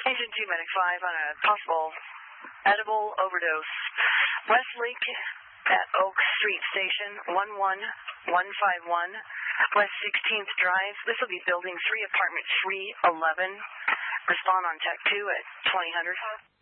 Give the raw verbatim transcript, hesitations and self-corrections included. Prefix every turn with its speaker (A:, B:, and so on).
A: Agent two Medic five on a possible edible overdose. Westlake at Oak Street Station, one one one five one, West sixteenth Drive. This will be Building three, Apartment three eleven. Respond on Tech two at twenty hundred.